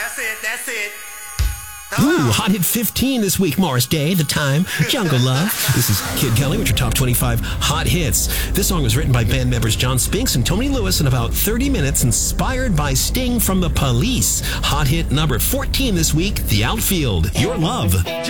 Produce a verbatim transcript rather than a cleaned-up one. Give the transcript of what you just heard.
that's it, that's it. Ooh, Hot Hit fifteen this week, Morris Day, The Time, Jungle Love. This is Kid Kelly with your top twenty-five Hot Hits. This song was written by band members John Spinks and Tony Lewis in about thirty minutes, inspired by Sting from The Police. Hot Hit number fourteen this week, The Outfield, Your Love.